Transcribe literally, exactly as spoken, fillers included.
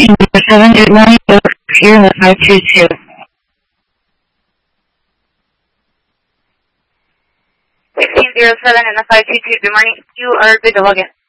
seven, good morning. Here in the five two two. sixteen zero seven in the five two two. Good morning. You are good to log in.